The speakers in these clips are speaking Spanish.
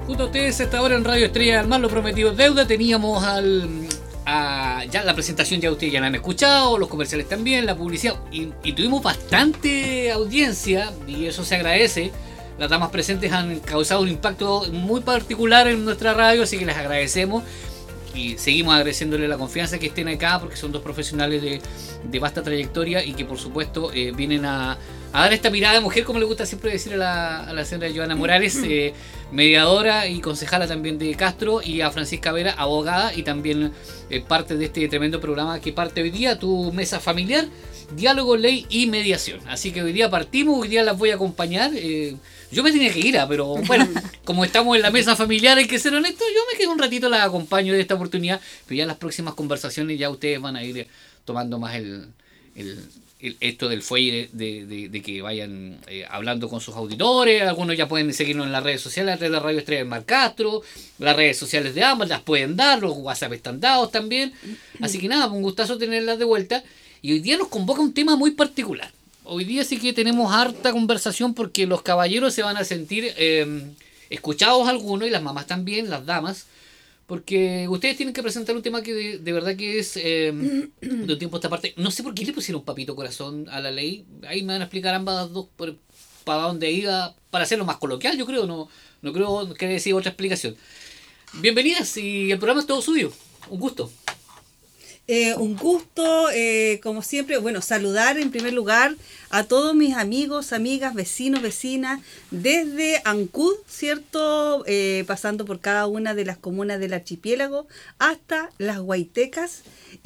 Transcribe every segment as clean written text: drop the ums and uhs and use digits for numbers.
Junto a ustedes, esta hora en Radio Estrella del Mar, lo prometido es deuda. Teníamos ya la presentación, ya ustedes ya la han escuchado, los comerciales también, la publicidad, y tuvimos bastante audiencia, y eso se agradece. Las damas presentes han causado un impacto muy particular en nuestra radio, así que les agradecemos. Y seguimos agradeciéndole la confianza que estén acá, porque son dos profesionales de vasta trayectoria y que por supuesto vienen a dar esta mirada de mujer, como le gusta siempre decir a la señora Joana Morales, mediadora y concejala también de Castro, y a Francisca Vera, abogada y también parte de este tremendo programa que parte hoy día, Tu Mesa Familiar, Diálogo, Ley y Mediación. Así que hoy día partimos, hoy día las voy a acompañar. Yo me tenía que ir, pero bueno, como estamos en la mesa familiar, hay que ser honesto, yo me quedo un ratito, las acompaño de esta oportunidad, pero ya en las próximas conversaciones ya ustedes van a ir tomando más esto del fuelle de que vayan hablando con sus auditores. Algunos ya pueden seguirnos en las redes sociales, a través de la Radio Estrella del Mar Castro, las redes sociales de ambas las pueden dar, los WhatsApp están dados también. Así que nada, un gustazo tenerlas de vuelta. Y hoy día nos convoca un tema muy particular. Hoy día sí que tenemos harta conversación, porque los caballeros se van a sentir escuchados, algunos, y las mamás también, las damas, porque ustedes tienen que presentar un tema que de verdad que es de un tiempo a esta parte. No sé por qué le pusieron papito corazón a la ley. Ahí me van a explicar ambas dos para dónde iba, para hacerlo más coloquial, yo creo. No creo que decir otra explicación. Bienvenidas, y el programa es todo suyo. Un gusto. Un gusto, como siempre, bueno, saludar en primer lugar a todos mis amigos, amigas, vecinos, vecinas, desde Ancud, ¿cierto? Pasando por cada una de las comunas del archipiélago, hasta las Guaitecas,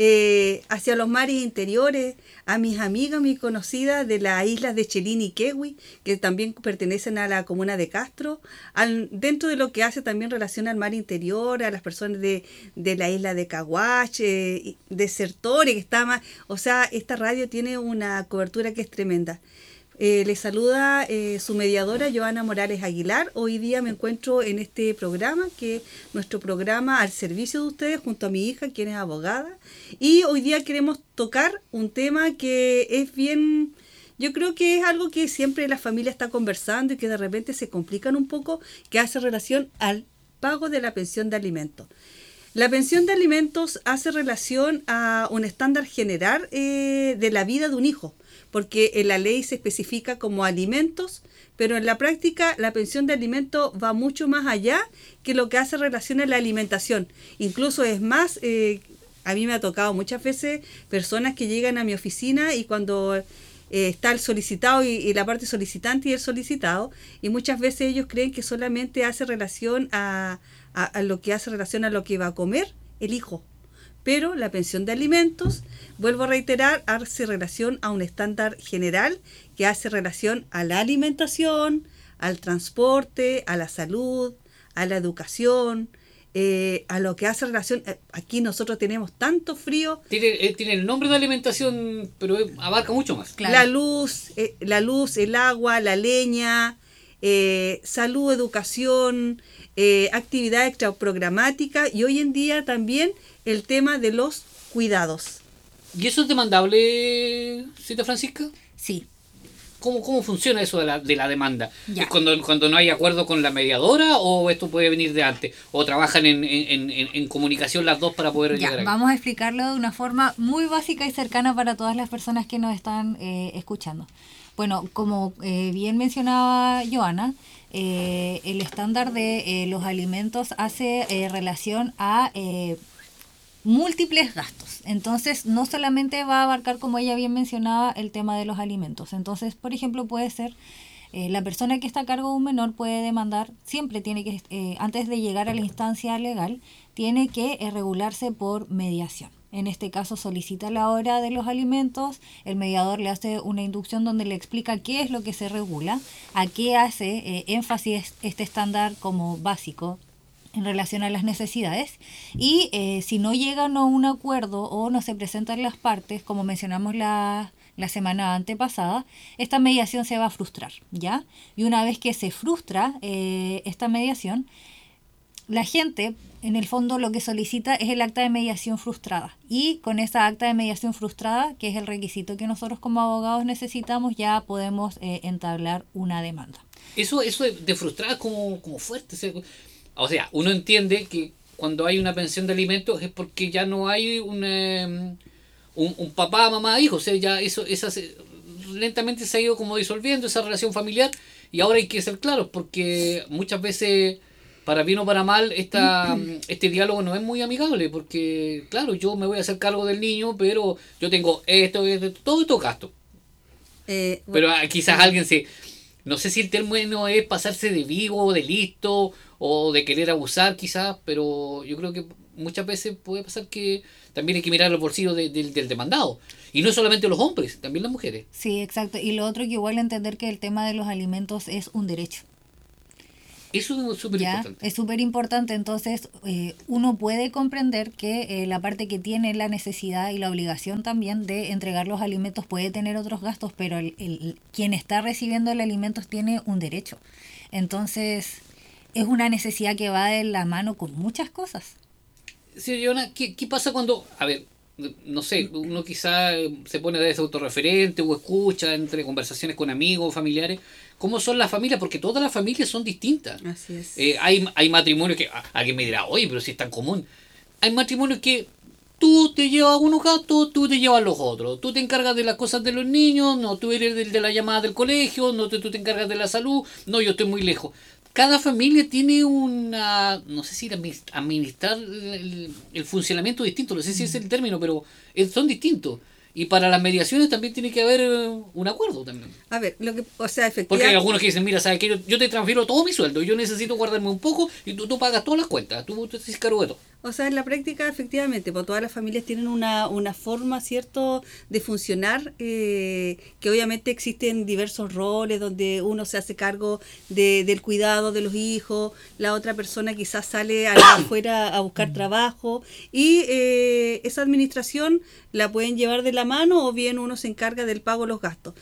hacia los mares interiores, a mis amigas, mis conocidas de las islas de Chelín y Quehue, que también pertenecen a la comuna de Castro, dentro de lo que hace también relación al mar interior, a las personas de la isla de Caguache, de Sertore, que está más, o sea, esta radio tiene una cobertura que es tremenda. Les saluda su mediadora Joana Morales Aguilar. Hoy día me encuentro en este programa, que es nuestro programa al servicio de ustedes, junto a mi hija, quien es abogada, y hoy día queremos tocar un tema que es bien, yo creo que es algo que siempre la familia está conversando y que de repente se complican un poco, que hace relación al pago de la pensión de alimentos. La pensión de alimentos hace relación a un estándar general de la vida de un hijo, porque en la ley se especifica como alimentos, pero en la práctica la pensión de alimentos va mucho más allá que lo que hace relación a la alimentación. Incluso es más, a mí me ha tocado muchas veces personas que llegan a mi oficina y cuando está el solicitado y la parte solicitante y el solicitado, y muchas veces ellos creen que solamente hace relación a lo que hace relación a lo que va a comer el hijo. Pero la pensión de alimentos, vuelvo a reiterar, hace relación a un estándar general que hace relación a la alimentación, al transporte, a la salud, a la educación, a lo que hace relación. Aquí nosotros tenemos tanto frío. Tiene el nombre de alimentación, pero abarca mucho más. Claro. La luz, el agua, la leña, salud, educación, actividad extraprogramática, y hoy en día también el tema de los cuidados. ¿Y eso es demandable, Cita Francisca? Sí. ¿Cómo funciona eso de la demanda? Ya. ¿Es cuando no hay acuerdo con la mediadora, o esto puede venir de antes? ¿O trabajan en comunicación las dos para poder llegar ahí? Vamos a explicarlo de una forma muy básica y cercana para todas las personas que nos están escuchando. Bueno, como bien mencionaba Joana, el estándar de los alimentos hace relación a múltiples gastos. Entonces, no solamente va a abarcar, como ella bien mencionaba, el tema de los alimentos. Entonces, por ejemplo, puede ser la persona que está a cargo de un menor puede demandar, siempre tiene que, antes de llegar a la instancia legal, tiene que regularse por mediación. En este caso solicita la hora de los alimentos, el mediador le hace una inducción donde le explica qué es lo que se regula, a qué hace énfasis este estándar como básico en relación a las necesidades, y si no llegan a un acuerdo o no se presentan las partes, como mencionamos la semana antepasada, esta mediación se va a frustrar, ¿ya? Y una vez que se frustra esta mediación, la gente, en el fondo, lo que solicita es el acta de mediación frustrada. Y con esa acta de mediación frustrada, que es el requisito que nosotros como abogados necesitamos, ya podemos entablar una demanda. Eso de frustrada es como fuerte. O sea, o sea, uno entiende que cuando hay una pensión de alimentos es porque ya no hay un papá, mamá, hijo, o sea, ya lentamente se ha ido como disolviendo esa relación familiar, y ahora hay que ser claros, porque muchas veces, para bien o para mal, este diálogo no es muy amigable, porque claro, yo me voy a hacer cargo del niño, pero yo tengo todo estos gastos. Pero quizás alguien no sé si el término es pasarse de vivo, de listo, o de querer abusar quizás, pero yo creo que muchas veces puede pasar que también hay que mirar los bolsillos del demandado. Y no solamente los hombres, también las mujeres. Sí, exacto. Y lo otro que igual entender que el tema de los alimentos es un derecho. Eso es súper importante. Es súper importante, entonces uno puede comprender que la parte que tiene la necesidad y la obligación también de entregar los alimentos puede tener otros gastos, pero quien está recibiendo el alimentos tiene un derecho. Entonces es una necesidad que va de la mano con muchas cosas. Sí, Joana, ¿qué pasa cuando, a ver, no sé, uno quizá se pone de ese autorreferente o escucha entre conversaciones con amigos, familiares, cómo son las familias? Porque todas las familias son distintas. Así es. Hay matrimonios que, alguien me dirá, oye, pero si es tan común. Hay matrimonios que tú te llevas unos gastos, tú te llevas los otros. Tú te encargas de las cosas de los niños, no, tú eres de la llamada del colegio, no, tú te encargas de la salud, no, yo estoy muy lejos. Cada familia tiene no sé si administrar el funcionamiento distinto, no sé si ese es el término, pero son distintos. Y para las mediaciones también tiene que haber un acuerdo también. A ver, efectivamente... Porque hay algunos que dicen, mira, ¿sabes qué? Yo te transfiero todo mi sueldo, yo necesito guardarme un poco y tú pagas todas las cuentas, tú te haces cargo de todo. O sea, en la práctica, efectivamente, pues todas las familias tienen una forma, ¿cierto?, de funcionar, que obviamente existen diversos roles donde uno se hace cargo del cuidado de los hijos, la otra persona quizás sale afuera a buscar trabajo, y esa administración la pueden llevar de la mano o bien uno se encarga del pago de los gastos.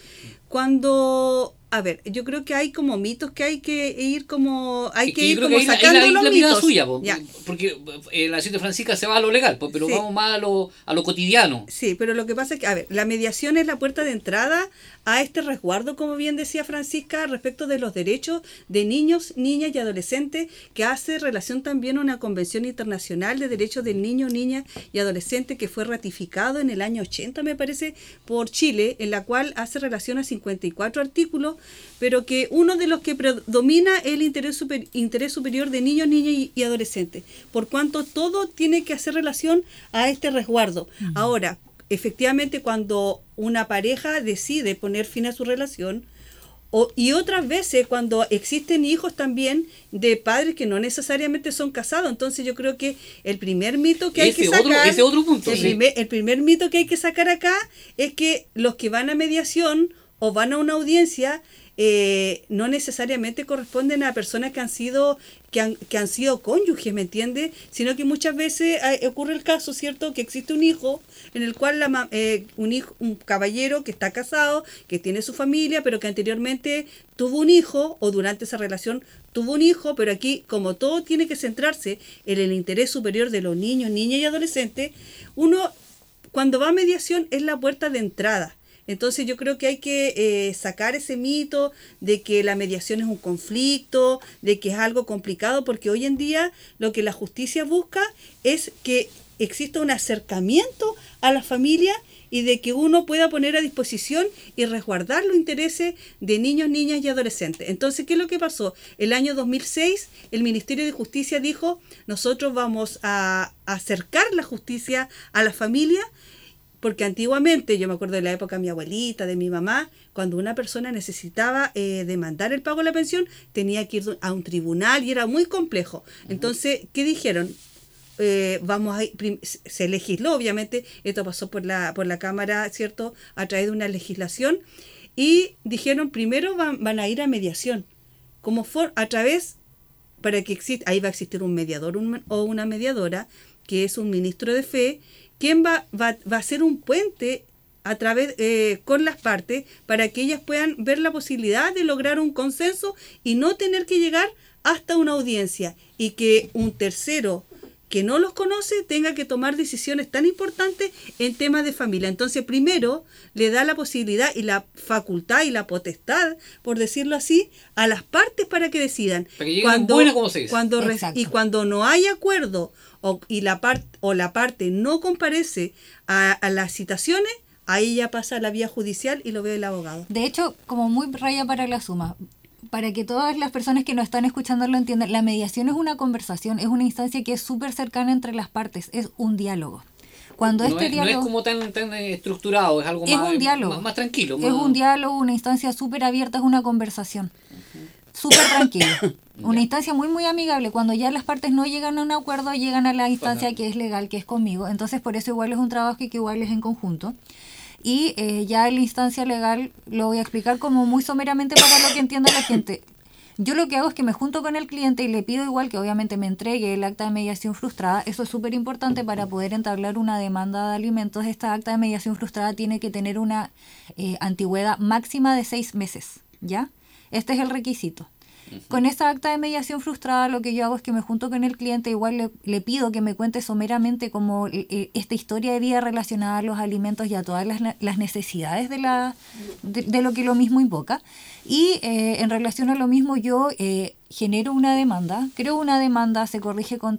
A ver, yo creo que hay como mitos que hay que ir como... Hay que ir como sacando los mitos. Suya, porque la cita Francisca se va a lo legal, pero sí, vamos más a lo cotidiano. Sí, pero lo que pasa es que, a ver, la mediación es la puerta de entrada a este resguardo, como bien decía Francisca, respecto de los derechos de niños, niñas y adolescentes, que hace relación también a una convención internacional de derechos del niño, niña y adolescente que fue ratificado en el año 80, me parece, por Chile, en la cual hace relación a 54 artículos, pero que uno de los que predomina es el interés superior de niños, niñas y adolescentes, por cuanto todo tiene que hacer relación a este resguardo. Ahora, efectivamente, cuando una pareja decide poner fin a su relación, y otras veces cuando existen hijos también de padres que no necesariamente son casados, entonces yo creo que el primer mito que hay que sacar, ese otro punto, el primer mito que hay que sacar acá es que los que van a mediación o van a una audiencia no necesariamente corresponden a personas que han sido cónyuges, ¿me entiendes? Sino que muchas veces ocurre el caso, ¿cierto?, que existe un hijo en el cual un caballero que está casado, que tiene su familia, pero que anteriormente tuvo un hijo o durante esa relación tuvo un hijo, pero aquí, como todo tiene que centrarse en el interés superior de los niños, niñas y adolescentes, uno cuando va a mediación es la puerta de entrada. Entonces yo creo que hay que sacar ese mito de que la mediación es un conflicto, de que es algo complicado, porque hoy en día lo que la justicia busca es que exista un acercamiento a la familia y de que uno pueda poner a disposición y resguardar los intereses de niños, niñas y adolescentes. Entonces, ¿qué es lo que pasó? El año 2006, el Ministerio de Justicia dijo, nosotros vamos a acercar la justicia a la familia, porque antiguamente, yo me acuerdo de la época de mi abuelita, de mi mamá, cuando una persona necesitaba demandar el pago de la pensión, tenía que ir a un tribunal y era muy complejo. Entonces, ¿qué dijeron? Se legisló, obviamente, esto pasó por la Cámara, ¿cierto?, a través de una legislación, y dijeron, primero van a ir a mediación, a través, para que exista, ahí va a existir un mediador o una mediadora, que es un ministro de fe, quien va a ser un puente a través con las partes para que ellas puedan ver la posibilidad de lograr un consenso y no tener que llegar hasta una audiencia, y que un tercero que no los conoce tenga que tomar decisiones tan importantes en temas de familia. Entonces, primero le da la posibilidad y la facultad y la potestad, por decirlo así, a las partes para que decidan. Para que lleguen buena, como se dice. Y cuando no hay acuerdo y la parte no comparece a las citaciones, ahí ya pasa a la vía judicial y lo ve el abogado. De hecho, como muy raya para la suma, para que todas las personas que nos están escuchando lo entiendan, la mediación es una conversación, es una instancia que es súper cercana entre las partes, es un diálogo. Cuando no es como tan estructurado, es algo un diálogo, más tranquilo. Es un diálogo, una instancia súper abierta, es una conversación. Súper tranquilo. Una instancia muy, muy amigable. Cuando ya las partes no llegan a un acuerdo, llegan a la instancia que es legal, que es conmigo. Entonces, por eso igual es un trabajo que igual es en conjunto. Y ya en la instancia legal lo voy a explicar como muy someramente para lo que entienda la gente. Yo lo que hago es que me junto con el cliente y le pido igual que obviamente me entregue el acta de mediación frustrada. Eso es súper importante para poder entablar una demanda de alimentos. Esta acta de mediación frustrada tiene que tener una antigüedad máxima de 6 meses, ¿ya? Este es el requisito. Con esta acta de mediación frustrada lo que yo hago es que me junto con el cliente, igual le pido que me cuente someramente como esta historia de vida relacionada a los alimentos y a todas las necesidades de lo que lo mismo invoca. Y en relación a lo mismo yo genero una demanda, creo una demanda, se corrige con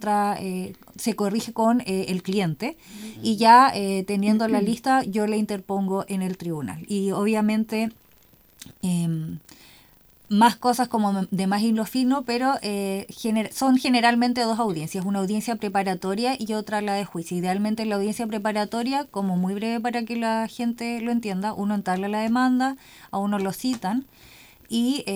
el cliente y ya teniendo la lista yo la interpongo en el tribunal. Y obviamente más cosas como de más hilo fino, pero son generalmente 2 audiencias, una audiencia preparatoria y otra la de juicio. Idealmente la audiencia preparatoria, como muy breve para que la gente lo entienda, uno entabla la demanda, a uno lo citan y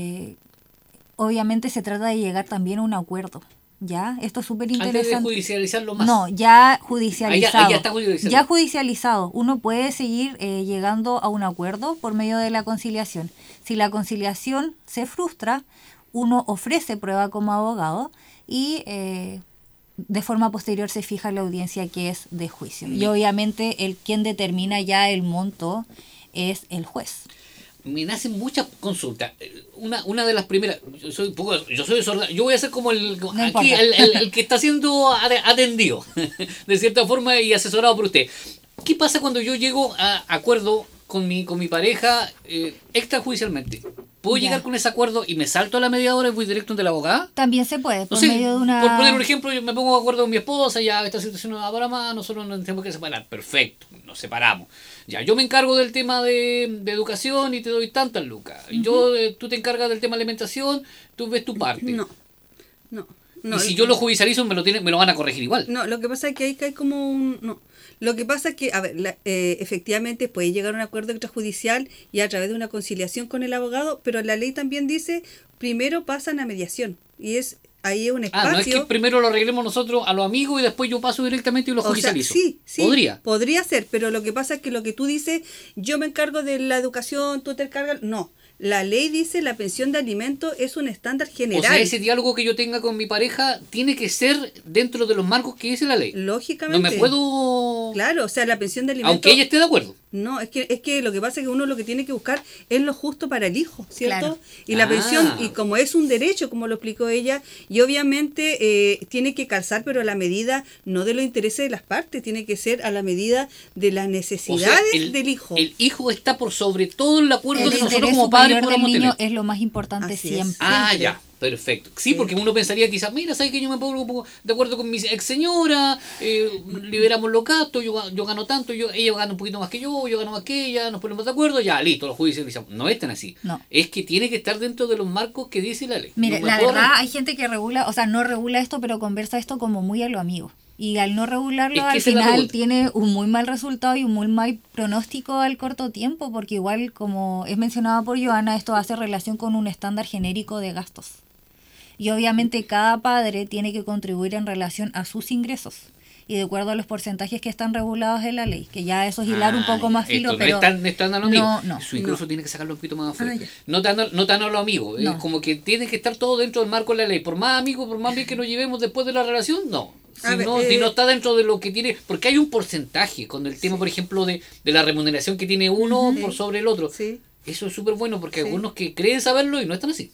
obviamente se trata de llegar también a un acuerdo. ¿Ya? Esto es súper interesante. Antes de judicializarlo más. No, ya judicializado. Ya está judicializado. Ya judicializado. Uno puede seguir llegando a un acuerdo por medio de la conciliación. Si la conciliación se frustra, uno ofrece prueba como abogado y de forma posterior se fija la audiencia que es de juicio. Y obviamente quien determina ya el monto es el juez. Me nacen muchas consultas. Una de las primeras, yo soy desordenado, yo voy a ser como el que está siendo atendido de cierta forma y asesorado por usted. ¿Qué pasa cuando yo llego a acuerdo con mi pareja extrajudicialmente? ¿Puedo llegar con ese acuerdo y me salto a la mediadora y voy directo ante la abogada? También se puede, por medio de una... Por poner un ejemplo, yo me pongo de acuerdo con mi esposa, ya esta situación no va para más, nosotros nos tenemos que separar. Perfecto, nos separamos. Ya, yo me encargo del tema de educación y te doy tantas lucas. Tú te encargas del tema de alimentación, tú ves tu parte. No. Y si yo lo judicializo, me lo van a corregir igual. No, lo que pasa es que ahí cae como un... No. Lo que pasa es que, efectivamente puede llegar a un acuerdo extrajudicial y a través de una conciliación con el abogado, pero la ley también dice, primero pasan a mediación. Y ahí es un espacio... no es que primero lo arreglemos nosotros a los amigos y después yo paso directamente y lo judicializo. Sí. Podría ser, pero lo que pasa es que lo que tú dices, yo me encargo de la educación, tú te encargas... No. La ley dice la pensión de alimentos es un estándar general. O sea, ese diálogo que yo tenga con mi pareja tiene que ser dentro de los marcos que dice la ley. Lógicamente. No me puedo... Claro, o sea, la pensión de alimentos... Aunque ella esté de acuerdo. No, es que lo que pasa es que uno lo que tiene que buscar es lo justo para el hijo, ¿cierto? Claro. Y la pensión, y como es un derecho, como lo explicó ella, y obviamente tiene que calzar, pero a la medida no de los intereses de las partes, tiene que ser a la medida de las necesidades del hijo. El hijo está por sobre todo el acuerdo que nosotros como padres podemos tener. tener. Es lo más importante siempre. Ya. Perfecto. Sí, porque uno pensaría quizás, mira, ¿sabes que yo me pongo un poco de acuerdo con mi ex señora? Liberamos los gastos, yo gano tanto, ella gana un poquito más que yo gano más que ella, nos ponemos de acuerdo, ya, listo, los judicializamos. No es tan así. No. Es que tiene que estar dentro de los marcos que dice la ley. Mire, la verdad, hay gente que regula, o sea, no regula esto, pero conversa esto como muy a lo amigo. Y al no regularlo, al final tiene un muy mal resultado y un muy mal pronóstico al corto tiempo, porque igual, como es mencionado por Joana, esto hace relación con un estándar genérico de gastos. Y obviamente cada padre tiene que contribuir en relación a sus ingresos y de acuerdo a los porcentajes que están regulados en la ley, que ya eso es hilar un poco más filo, pero no es tan a lo amigo. No, Su ingreso tiene que sacarlo un poquito más afuera. Ya. No tan a lo amigo. Es como que tiene que estar todo dentro del marco de la ley. Por más amigos, por más bien que nos llevemos después de la relación, no. Si no está dentro de lo que tiene, porque hay un porcentaje con el tema, por ejemplo, de la remuneración que tiene uno por sobre el otro. Sí. Eso es súper bueno porque hay algunos que creen saberlo y no están así.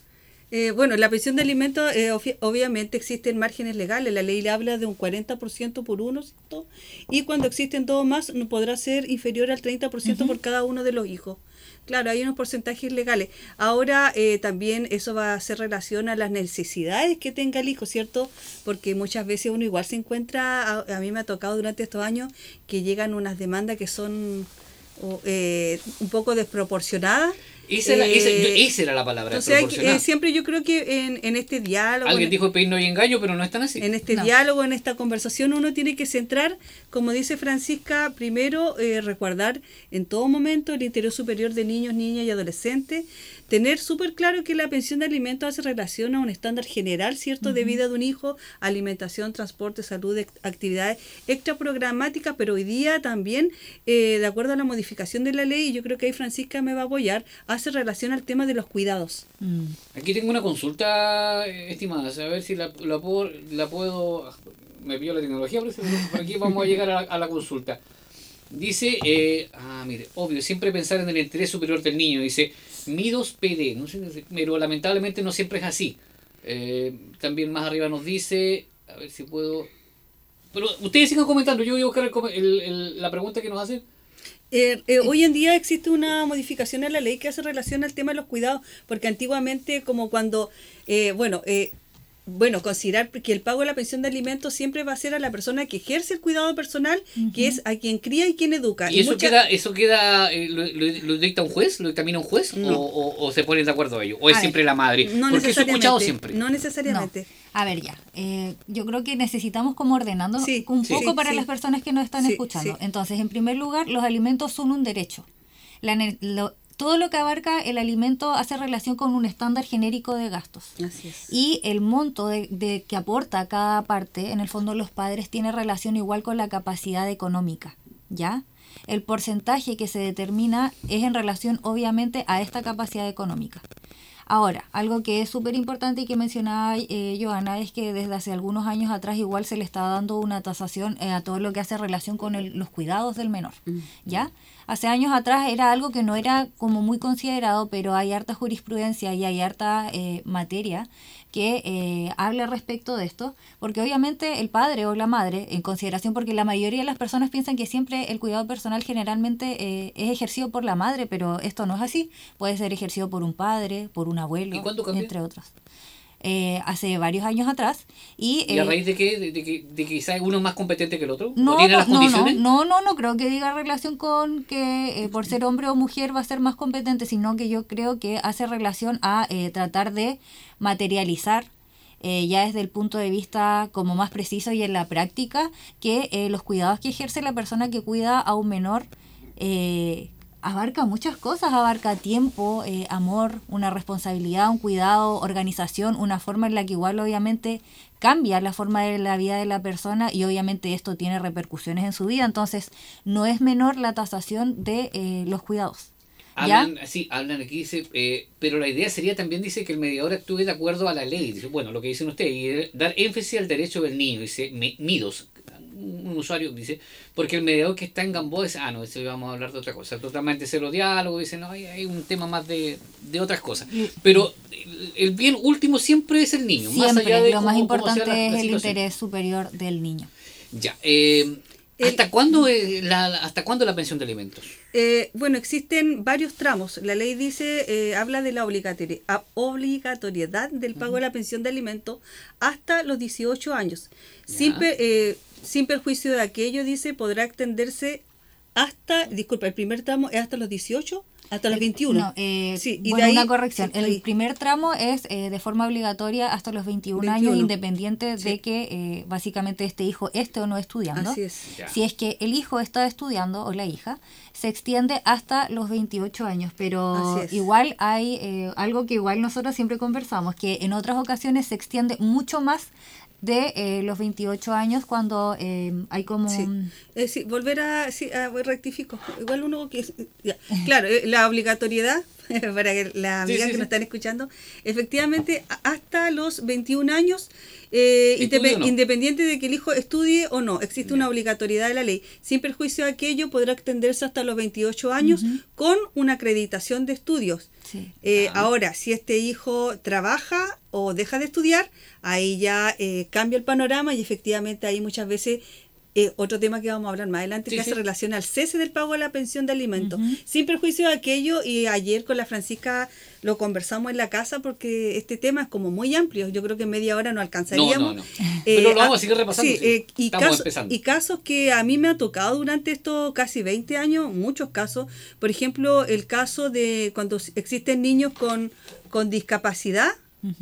Bueno, la pensión de alimentos, obviamente existen márgenes legales. La ley le habla de un 40% por uno, ¿cierto? Y cuando existen dos más, no podrá ser inferior al 30% por cada uno de los hijos. Claro, hay unos porcentajes legales. Ahora también eso va a hacer relación a las necesidades que tenga el hijo, ¿cierto? Porque muchas veces uno igual se encuentra, a mí me ha tocado durante estos años que llegan unas demandas que son un poco desproporcionadas. Esa era la palabra, o sea, siempre yo creo que en este diálogo... Alguien dijo pedir no y engaño, pero no es tan así. En este diálogo, en esta conversación, uno tiene que centrar, como dice Francisca, primero resguardar en todo momento el interés superior de niños, niñas y adolescentes, tener súper claro que la pensión de alimentos hace relación a un estándar general, ¿cierto?, de vida de un hijo, alimentación, transporte, salud, actividades extraprogramáticas, pero hoy día también, de acuerdo a la modificación de la ley, y yo creo que ahí Francisca me va a apoyar, hace relación al tema de los cuidados. Aquí tengo una consulta, estimada, a ver si la puedo... Me pillo la tecnología, pero por aquí vamos a llegar a la consulta. Dice, mire, obvio, siempre pensar en el interés superior del niño. Dice, Midos PD, no sé, pero lamentablemente no siempre es así. También más arriba nos dice, a ver si puedo... Pero ustedes sigan comentando, yo voy a buscar la pregunta que nos hacen. Hoy en día existe una modificación en la ley que hace relación al tema de los cuidados, porque antiguamente como cuando, considerar que el pago de la pensión de alimentos siempre va a ser a la persona que ejerce el cuidado personal, que es a quien cría y quien educa. ¿Y eso queda lo dicta un juez? ¿Lo dictamina un juez? No. ¿O se ponen de acuerdo a ello? ¿O es siempre la madre? No, porque eso he escuchado siempre. No necesariamente. No. A ver, ya. Yo creo que necesitamos como ordenando un poco para las personas que nos están escuchando. Sí. Entonces, en primer lugar, los alimentos son un derecho. Todo lo que abarca el alimento hace relación con un estándar genérico de gastos. Así es. Y el monto de que aporta cada parte, en el fondo los padres, tiene relación igual con la capacidad económica, ¿ya? El porcentaje que se determina es en relación, obviamente, a esta capacidad económica. Ahora, algo que es súper importante y que mencionaba Johanna es que desde hace algunos años atrás igual se le está dando una tasación a todo lo que hace relación con los cuidados del menor, ¿ya? Hace años atrás era algo que no era como muy considerado, pero hay harta jurisprudencia y hay harta materia que habla respecto de esto, porque obviamente el padre o la madre, en consideración, porque la mayoría de las personas piensan que siempre el cuidado personal generalmente es ejercido por la madre, pero esto no es así, puede ser ejercido por un padre, por un abuelo, entre otros. Hace varios años atrás. ¿Y a raíz de qué? ¿De que quizás uno es más competente que el otro? No, ¿O tiene las condiciones? No creo que diga relación con que por ser hombre o mujer va a ser más competente, sino que yo creo que hace relación a tratar de materializar ya desde el punto de vista como más preciso y en la práctica que los cuidados que ejerce la persona que cuida a un menor abarca muchas cosas, abarca tiempo, amor, una responsabilidad, un cuidado, organización, una forma en la que igual obviamente cambia la forma de la vida de la persona y obviamente esto tiene repercusiones en su vida, entonces no es menor la tasación de los cuidados. Hablan aquí, dice, pero la idea sería también, dice, que el mediador actúe de acuerdo a la ley, dice, bueno, lo que dicen ustedes, y dar énfasis al derecho del niño, dice, Midos, un usuario dice, porque el mediador que está en Gamboa dice, no, eso vamos a hablar de otra cosa, totalmente cero diálogo, dice, no, hay un tema más de otras cosas, pero el bien último siempre es el niño, siempre, más allá de lo más importante es el interés superior del niño. Ya, ¿hasta cuándo la pensión de alimentos? Bueno, existen varios tramos. La ley dice, habla de la obligatoriedad del pago de la pensión de alimentos hasta los 18 años. Sin perjuicio de aquello, dice, podrá extenderse el primer tramo es hasta los 18, hasta los 21. Sí, y bueno, de ahí, una corrección. El primer tramo es de forma obligatoria hasta los 21 años, independiente de que básicamente este hijo esté o no estudiando. Así es. Si es que el hijo está estudiando o la hija, se extiende hasta los 28 años. Pero igual hay algo que igual nosotros siempre conversamos, que en otras ocasiones se extiende mucho más de los 28 años cuando hay como... Sí, volver a... Sí, rectifico. Igual uno que... Ya. Claro, la obligatoriedad, para que las amigas que nos están escuchando, efectivamente, hasta los 21 años, independiente de que el hijo estudie o no, existe una obligatoriedad de la ley. Sin perjuicio de aquello, podrá extenderse hasta los 28 años con una acreditación de estudios. Sí. Ahora, si este hijo trabaja o deja de estudiar, ahí ya cambia el panorama y efectivamente ahí muchas veces otro tema que vamos a hablar más adelante que hace relación al cese del pago de la pensión de alimentos. Sin perjuicio de aquello, y ayer con la Francisca lo conversamos en la casa porque este tema es como muy amplio. Yo creo que en media hora no alcanzaríamos. No. Pero lo vamos a seguir repasando. Y casos que a mí me ha tocado durante estos casi 20 años, muchos casos. Por ejemplo, el caso de cuando existen niños con discapacidad,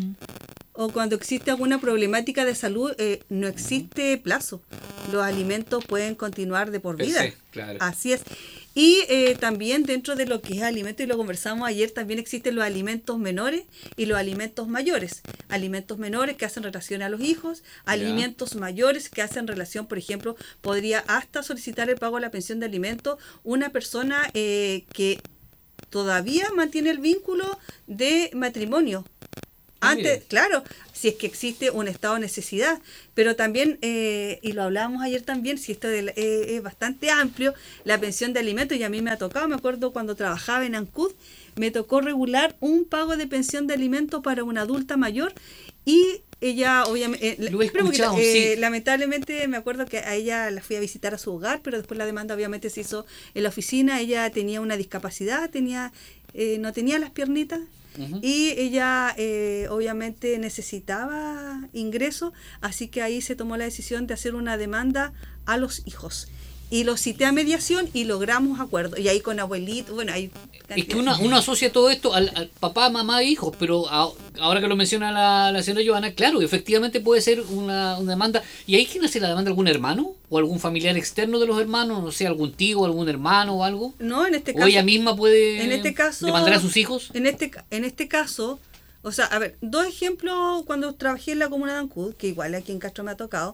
o cuando existe alguna problemática de salud, no existe plazo. Los alimentos pueden continuar de por vida. Claro. Así es. Y también dentro de lo que es alimento, y lo conversamos ayer, también existen los alimentos menores y los alimentos mayores. Alimentos menores que hacen relación a los hijos, alimentos mayores que hacen relación, por ejemplo, podría hasta solicitar el pago de la pensión de alimentos una persona que todavía mantiene el vínculo de matrimonio. Antes, claro, si es que existe un estado de necesidad, pero también, y lo hablábamos ayer también, si esto es bastante amplio, la pensión de alimentos, y a mí me ha tocado, me acuerdo cuando trabajaba en ANCUD, me tocó regular un pago de pensión de alimentos para una adulta mayor, y ella obviamente, lamentablemente me acuerdo que a ella la fui a visitar a su hogar, pero después la demanda obviamente se hizo en la oficina. Ella tenía una discapacidad, no tenía las piernitas, y ella obviamente necesitaba ingresos, así que ahí se tomó la decisión de hacer una demanda a los hijos. Y los cité a mediación y logramos acuerdo. Y ahí con abuelito, bueno, ahí... Es que uno asocia todo esto al papá, mamá e hijos, pero ahora que lo menciona la señora Joana, claro, efectivamente puede ser una demanda. ¿Y ahí quién hace la demanda? ¿Algún hermano? ¿O algún familiar externo de los hermanos? No sé, algún tío, algún hermano o algo. No, en este caso... ¿O ella misma puede demandar a sus hijos? En este caso, o sea, a ver, dos ejemplos cuando trabajé en la comuna de Ancud, que igual aquí en Castro me ha tocado.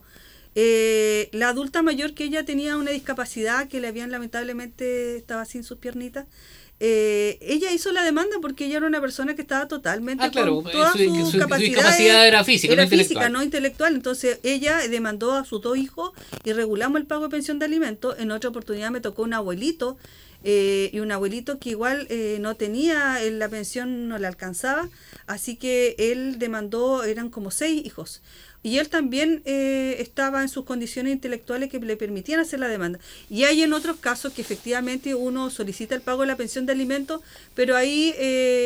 La adulta mayor, que ella tenía una discapacidad que le habían lamentablemente, estaba sin sus piernitas, ella hizo la demanda porque ella era una persona que estaba totalmente con toda su capacidad era física, no intelectual. Entonces ella demandó a sus dos hijos y regulamos el pago de pensión de alimentos. En otra oportunidad me tocó un abuelito, y un abuelito que igual no tenía, la pensión no le alcanzaba, así que él demandó, eran como 6 hijos. Y él también estaba en sus condiciones intelectuales que le permitían hacer la demanda. Y hay en otros casos que efectivamente uno solicita el pago de la pensión de alimentos, pero ahí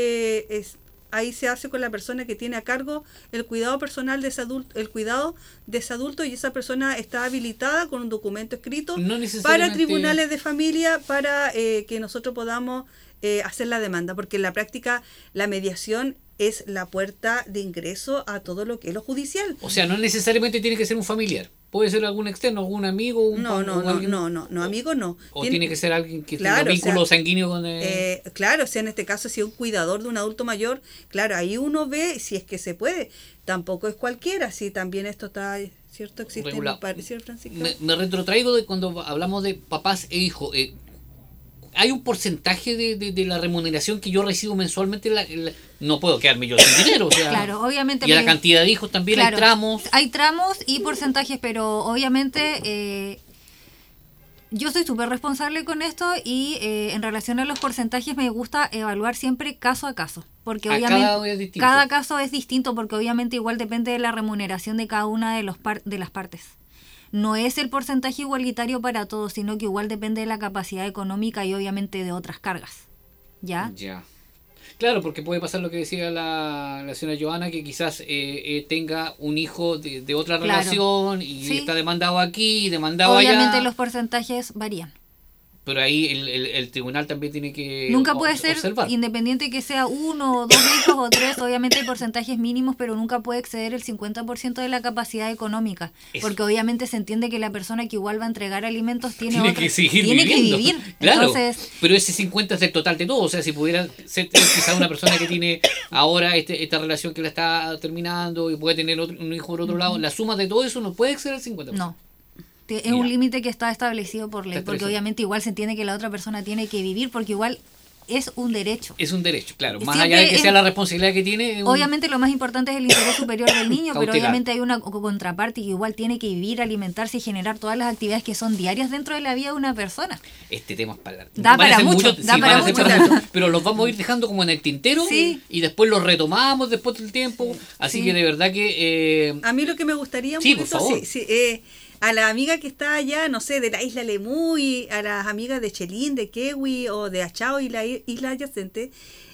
ahí se hace con la persona que tiene a cargo el cuidado personal de ese adulto, y esa persona está habilitada con un documento escrito para tribunales de familia para que nosotros podamos hacer la demanda, porque en la práctica la mediación es la puerta de ingreso a todo lo que es lo judicial. O sea, no necesariamente tiene que ser un familiar. Puede ser algún externo, algún amigo. No, amigo no. O tiene que ser alguien que tenga vínculo sanguíneo con el... Claro, o sea, en este caso, si es un cuidador de un adulto mayor, claro, ahí uno ve si es que se puede. Tampoco es cualquiera, si también esto está, ¿cierto? Existe regulado. ¿Cierto, Francisco? Me retrotraigo de cuando hablamos de papás e hijos. Hay un porcentaje de la remuneración que yo recibo mensualmente, no puedo quedarme yo sin dinero, o sea, claro, obviamente, y a la cantidad de hijos también, claro, hay tramos y porcentajes, pero obviamente yo soy súper responsable con esto, y en relación a los porcentajes me gusta evaluar siempre caso a caso, porque obviamente cada caso es distinto, porque obviamente igual depende de la remuneración de cada una de las partes. No es el porcentaje igualitario para todos, sino que igual depende de la capacidad económica y obviamente de otras cargas. ¿Ya? Ya. Claro, porque puede pasar lo que decía la señora Joana, que quizás tenga un hijo de otra relación y está demandado aquí, demandado obviamente allá. Los porcentajes varían. Pero ahí el tribunal también tiene que Nunca puede ser, observar. independiente que sea 1 o 2 hijos o 3, obviamente hay porcentajes mínimos, pero nunca puede exceder el 50% de la capacidad económica. Eso. Porque obviamente se entiende que la persona que igual va a entregar alimentos tiene Que seguir tiene que viviendo. vivir. Claro, Entonces, pero ese 50 es el total de todo. O sea, si pudiera ser quizá una persona que tiene ahora esta relación que la está terminando y puede tener un hijo por otro lado, la suma de todo eso no puede exceder el 50%. no. Es Ya. un límite que está establecido por ley, Está porque establecido. obviamente igual se entiende que la otra persona tiene que vivir, porque igual es un derecho. Es un derecho, claro. Más Siempre allá de que es- sea la responsabilidad que tiene. Obviamente lo más importante es el interés superior del niño, pero Cautelar. obviamente hay una contraparte que igual tiene que vivir, alimentarse y generar todas las actividades que son diarias dentro de la vida de una persona. Este tema es para... Da van a para ser mucho, muchos- da sí, para van a ser mucho. para mucho, pero los vamos a ir dejando como en el tintero Sí. y después los retomamos después del tiempo. Así Sí. que de verdad que... A mí lo que me gustaría un Sí, por poquito, favor. a la amiga que está allá, no sé, de la isla Lemuy, a las amigas de Chelín, de Kewi o de Achao y la isla adyacente,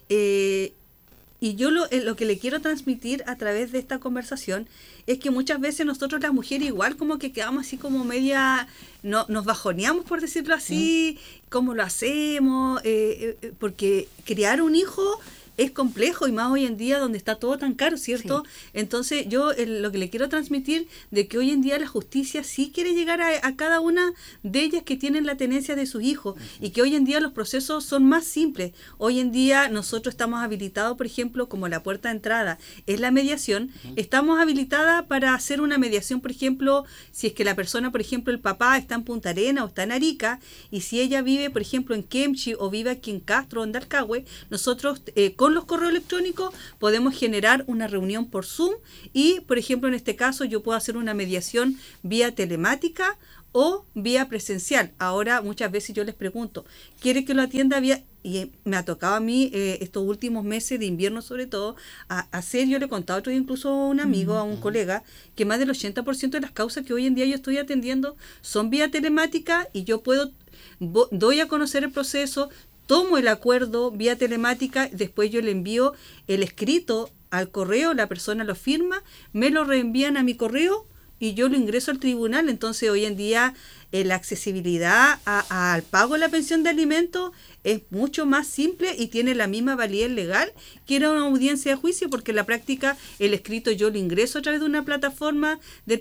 y yo lo que le quiero transmitir a través de esta conversación es que muchas veces nosotros las mujeres igual como que quedamos así como media, no, nos bajoneamos por decirlo así, cómo lo hacemos, porque criar un hijo es complejo y más hoy en día donde está todo tan caro, ¿cierto? Sí. Entonces yo lo que le quiero transmitir de que hoy en día la justicia sí quiere llegar a cada una de ellas que tienen la tenencia de sus hijos y que hoy en día los procesos son más simples. Hoy en día nosotros estamos habilitados, por ejemplo, como la puerta de entrada es la mediación, estamos habilitadas para hacer una mediación, por ejemplo, si es que la persona, por ejemplo, el papá está en Punta Arenas o está en Arica y si ella vive, por ejemplo, en Kemchi o vive aquí en Castro o en Dalcahue, nosotros con los correos electrónicos podemos generar una reunión por Zoom y, por ejemplo, en este caso yo puedo hacer una mediación vía telemática o vía presencial. Ahora muchas veces yo les pregunto, ¿quiere que lo atienda vía? Y me ha tocado a mí estos últimos meses de invierno sobre todo hacer, yo le he contado otro día incluso a un amigo, a un colega, que más del 80% de las causas que hoy en día yo estoy atendiendo son vía telemática y yo puedo, doy a conocer el proceso, tomo el acuerdo vía telemática, después yo le envío el escrito al correo, la persona lo firma, me lo reenvían a mi correo y yo lo ingreso al tribunal. Entonces hoy en día la accesibilidad al pago de la pensión de alimentos es mucho más simple y tiene la misma validez legal que era una audiencia de juicio, porque en la práctica el escrito yo lo ingreso a través de una plataforma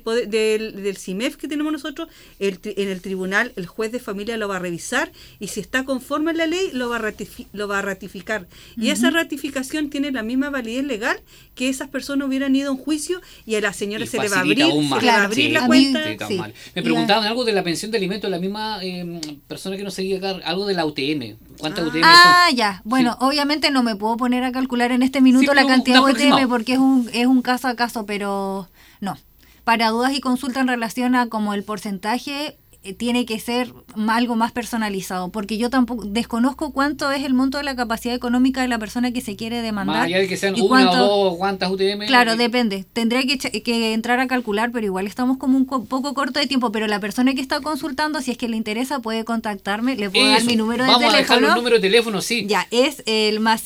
del CIMEF que tenemos nosotros, en el tribunal el juez de familia lo va a revisar y si está conforme a la ley lo va a ratificar. Y esa ratificación tiene la misma validez legal que esas personas hubieran ido a un juicio y a la señora Y se le va a facilita abrir, aún más. se le va a Claro, abrir sí, la a mí- cuenta. sí, tan Sí. mal. Me preguntaban algo de la pensión de alimentos, la misma persona que nos seguía acá, algo de la UTM. ¿Cuántas UTM Ah, son? ya. Bueno, obviamente no me puedo poner a calcular en este minuto Sí, la pero cantidad un de aproximado. UTM porque es un caso a caso, pero no. Para dudas y consulta en relación a como el porcentaje tiene que ser algo más personalizado, porque yo tampoco desconozco cuánto es el monto de la capacidad económica de la persona que se quiere demandar. Más allá de que sean y una cuánto- o dos, ¿cuántas UTM? Claro, depende. Tendría que entrar a calcular, pero igual estamos como un poco corto de tiempo. Pero la persona que está consultando, si es que le interesa, puede contactarme. Le puedo dar Eso. mi número de Vamos a dejar teléfono. los números de teléfono, sí. Ya, es el más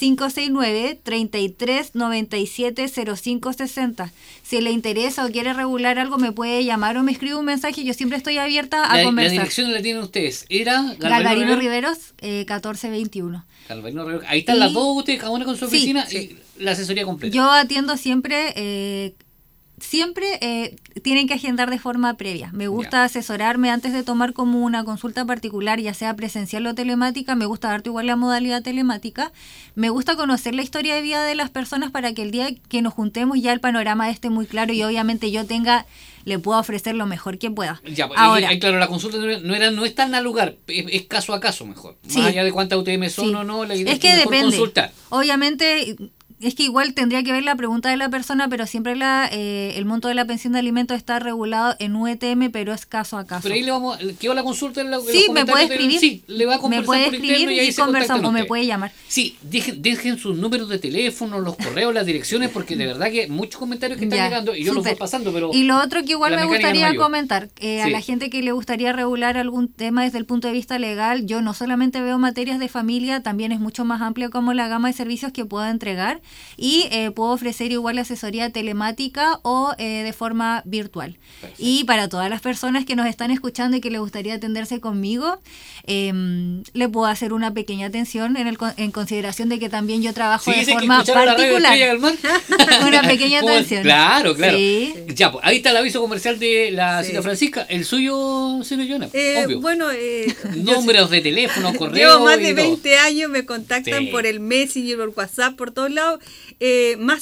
569-3397-0560. Si le interesa o quiere regular algo, me puede llamar o me escribe un mensaje. Yo siempre estoy abierta a La conversar. dirección la tienen ustedes. Era Galvarino Rivero. Riveros, 1421. Galvarino Rivero. Ahí están Y- las dos ustedes, cada una con su Sí, oficina sí. y la asesoría completa. Yo atiendo siempre, tienen que agendar de forma previa. Me gusta Ya. asesorarme antes de tomar como una consulta particular, ya sea presencial o telemática. Me gusta darte igual la modalidad telemática. Me gusta conocer la historia de vida de las personas para que el día que nos juntemos ya el panorama esté muy claro y obviamente yo le puedo ofrecer lo mejor que pueda. Ya, pues, Ahora, claro, la consulta no es tan al lugar, es caso a caso mejor. Sí. Más allá de cuántas UTM son sí. o no, la idea es que mejor depende. consultar. Obviamente, es que igual tendría que ver la pregunta de la persona, pero siempre el monto de la pensión de alimentos está regulado en UETM, pero es caso a caso. Pero ahí le vamos, quedó la consulta en, en los Sí, me puede comentarios del- escribir. Sí, le va a conversar Me puede por interno escribir y ahí y se contactan conversamos, o me ustedes. puede llamar. Sí, dejen sus números de teléfono, los correos, las direcciones, porque de verdad que muchos comentarios que están Ya, llegando y yo los voy súper. pasando, pero Y lo otro que igual la me mecánica gustaría no ayuda. comentar, a Sí. la gente que le gustaría regular algún tema desde el punto de vista legal, yo no solamente veo materias de familia, también es mucho más amplia como la gama de servicios que puedo entregar. y puedo ofrecer igual asesoría telemática o de forma virtual. Perfecto. Y para todas las personas que nos están escuchando y que les gustaría atenderse conmigo, le puedo hacer una pequeña atención en consideración de que también yo trabajo de forma particular. Una pequeña atención. Claro. Sí. Ya, pues, ahí está el aviso comercial de la señora Francisca. El suyo, señor Joana, obvio. Bueno, números de teléfono, correo. Llevo más de y todo. 20 años, me contactan Sí. por el Messenger, por WhatsApp, por todos lados. Más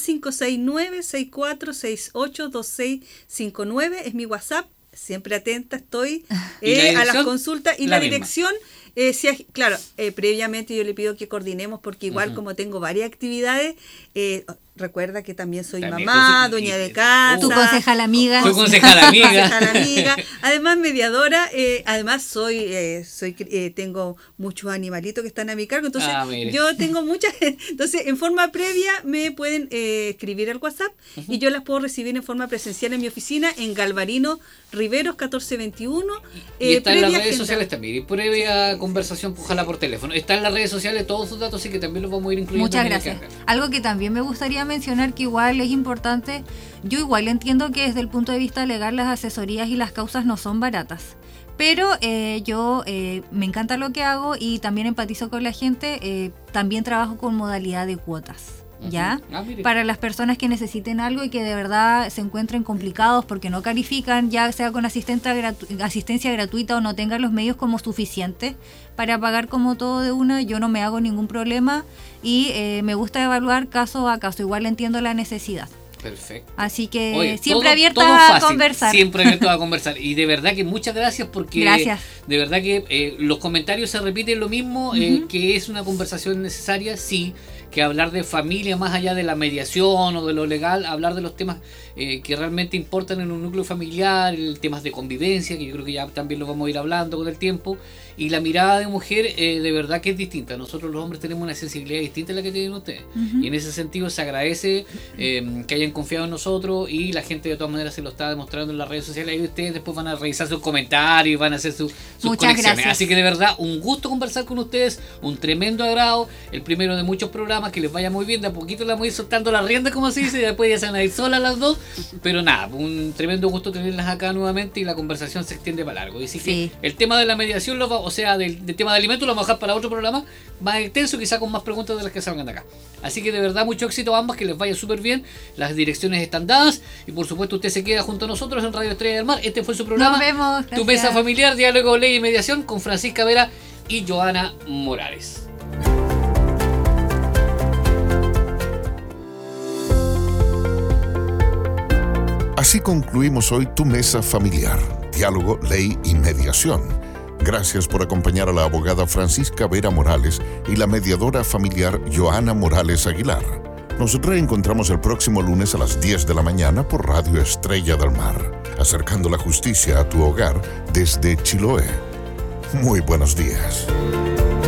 569-6468-2659 es mi WhatsApp. Siempre atenta estoy a las consultas. Y la dirección, claro, previamente yo le pido que coordinemos porque igual como tengo varias actividades, recuerda que también soy mamá, dueña de casa. Tu concejal amiga. Soy concejal amiga. Concejal amiga. Además, mediadora. Además, tengo muchos animalitos que están a mi cargo. Entonces, yo tengo muchas. Entonces, en forma previa me pueden escribir al WhatsApp y yo las puedo recibir en forma presencial en mi oficina en Galvarino Riveros 1421. Y está en las redes sociales también. Y previa conversación, ojalá por teléfono. Está en las redes sociales todos sus datos, así que también los vamos a ir incluyendo. Muchas gracias. Algo que también me gustaría mencionar, que igual es importante, yo igual entiendo que desde el punto de vista legal las asesorías y las causas no son baratas, pero yo me encanta lo que hago y también empatizo con la gente. También trabajo con modalidad de cuotas. ¿Ya? Para las personas que necesiten algo y que de verdad se encuentren complicados porque no califican, ya sea con asistencia gratuita o no tengan los medios como suficientes para pagar como todo de una, yo no me hago ningún problema y me gusta evaluar caso a caso, igual entiendo la necesidad. Perfecto. Así que Oye, siempre abierta a conversar. Siempre abierta a conversar. Y de verdad que muchas gracias porque de verdad que los comentarios se repiten lo mismo, que es una conversación necesaria, sí, que hablar de familia más allá de la mediación o de lo legal, hablar de los temas que realmente importan en un núcleo familiar, temas de convivencia, que yo creo que ya también lo vamos a ir hablando con el tiempo, y la mirada de mujer de verdad que es distinta. Nosotros los hombres tenemos una sensibilidad distinta a la que tienen ustedes, y en ese sentido se agradece que hayan confiado en nosotros, y la gente de todas maneras se lo está demostrando en las redes sociales, y ustedes después van a revisar sus comentarios y van a hacer sus conexiones. Gracias. Así que de verdad un gusto conversar con ustedes, un tremendo agrado, el primero de muchos programas, que les vaya muy bien. De a poquito la vamos a ir soltando la rienda, como se dice, y después ya se van a ir solas las dos, pero nada, un tremendo gusto tenerlas acá nuevamente, y la conversación se extiende para largo. Y así que el tema de la mediación, del tema de alimentos, lo vamos a dejar para otro programa más extenso, quizá con más preguntas de las que salgan de acá. Así que de verdad mucho éxito a ambas, que les vaya súper bien. Las direcciones están dadas y por supuesto usted se queda junto a nosotros en Radio Estrella del Mar. Este fue su programa. Nos vemos. Gracias. Tu mesa familiar, diálogo, ley y mediación, con Francisca Vera y Joana Morales. Así concluimos hoy Tu Mesa Familiar, Diálogo, Ley y Mediación. Gracias por acompañar a la abogada Francisca Vera Morales y la mediadora familiar Joana Morales Aguilar. Nos reencontramos el próximo lunes a las 10 de la mañana por Radio Estrella del Mar, acercando la justicia a tu hogar desde Chiloé. Muy buenos días.